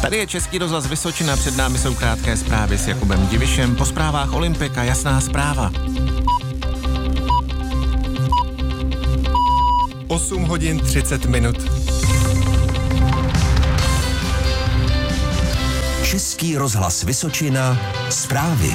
Tady je Český rozhlas Vysočina, před námi jsou krátké zprávy s Jakubem Divišem, po zprávách Olympika jasná zpráva. 8 hodin 30 minut. Český rozhlas Vysočina, zprávy.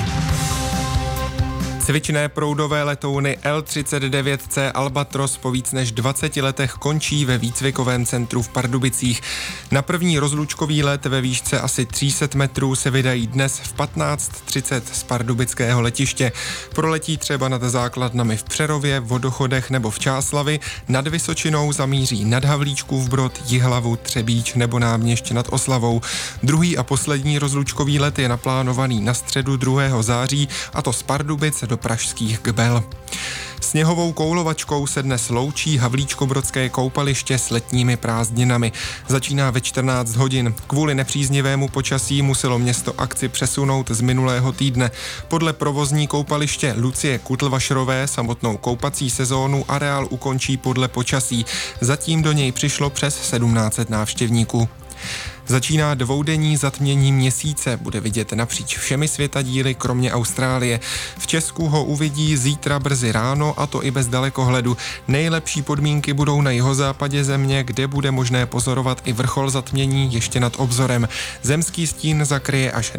Cvičné proudové letouny L-39C Albatros po víc než 20 letech končí ve výcvikovém centru v Pardubicích. Na první rozlučkový let ve výšce asi 300 metrů se vydají dnes v 15:30 z pardubického letiště. Proletí třeba nad základnami v Přerově, Vodochodech nebo v Čáslavi, nad Vysočinou zamíří nad Havlíčkův Brod, Jihlavu, Třebíč nebo Náměšť nad Oslavou. Druhý a poslední rozlučkový let je naplánovaný na středu 2. září, a to z Pardubic do pražských Gbel. Sněhovou koulovačkou se dnes loučí Havlíčkobrodské koupaliště s letními prázdninami. Začíná ve 14 hodin. Kvůli nepříznivému počasí muselo město akci přesunout z minulého týdne. Podle provozní koupaliště Lucie Kutlvašrové samotnou koupací sezónu areál ukončí podle počasí. Zatím do něj přišlo přes 1700 návštěvníků. Začíná dvoudenní zatmění měsíce, bude vidět napříč všemi světadíly, kromě Austrálie. V Česku ho uvidí zítra brzy ráno, a to i bez dalekohledu. Nejlepší podmínky budou na jihozápadě země, kde bude možné pozorovat i vrchol zatmění ještě nad obzorem. Zemský stín zakryje až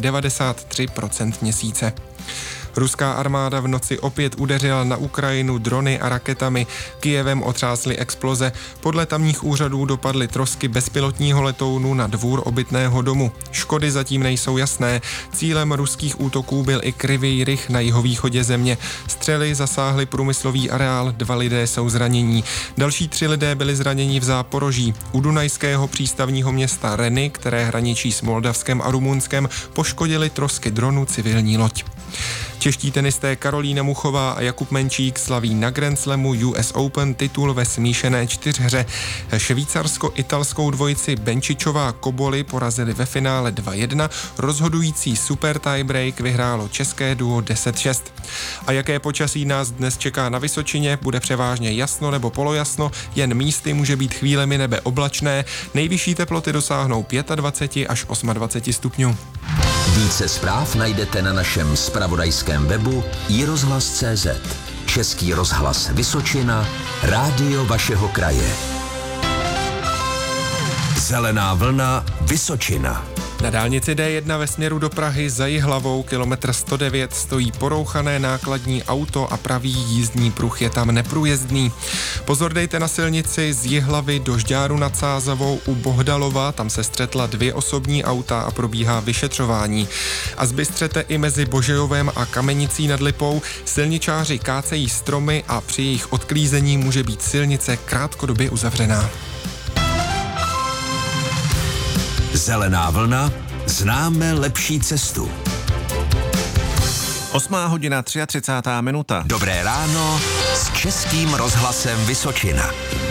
93% měsíce. Ruská armáda v noci opět udeřila na Ukrajinu drony a raketami. Kyjevem otřásly exploze. Podle tamních úřadů dopadly trosky bezpilotního letounu na dvůr obytného domu. Škody zatím nejsou jasné. Cílem ruských útoků byl i Kryvý Rih na jihovýchodě země. Střely zasáhly průmyslový areál, 2 lidé jsou zranění. Další 3 lidé byli zraněni v Záporoží. U dunajského přístavního města Reny, které hraničí s Moldavskem a Rumunskem, poškodili trosky dronu civilní loď. Čeští tenisté Karolína Muchová a Jakub Menčík slaví na Grand Slamu US Open titul ve smíšené 4hře. Švýcarsko-italskou dvojici Benčičová Koboli porazili ve finále 2-1, rozhodující super tiebreak vyhrálo české duo 10-6. A jaké počasí nás dnes čeká na Vysočině? Bude převážně jasno nebo polojasno, jen místy může být chvílemi nebe oblačné, nejvyšší teploty dosáhnou 25 až 28 stupňů. Více zpráv najdete na našem zpravodajském webu iRozhlas.cz. Český rozhlas Vysočina, rádio vašeho kraje. Zelená vlna Vysočina. Na dálnici D1 ve směru do Prahy za Jihlavou kilometr 109 stojí porouchané nákladní auto a pravý jízdní pruh je tam neprůjezdný. Pozor dejte na silnici z Jihlavy do Žďáru nad Sázavou u Bohdalova, tam se střetla 2 osobní auta a probíhá vyšetřování. A zbystřete i mezi Božejovem a Kamenicí nad Lipou, silničáři kácejí stromy a při jejich odklízení může být silnice krátkodobě uzavřená. Zelená vlna, známe lepší cestu. 8 hodina 33 minuta. Dobré ráno s Českým rozhlasem Vysočina.